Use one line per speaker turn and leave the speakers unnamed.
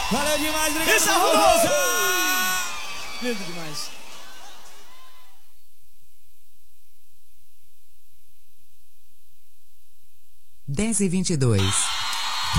Valeu demais, obrigado.
Isso, arroz!
Lindo demais.
Dez e 22.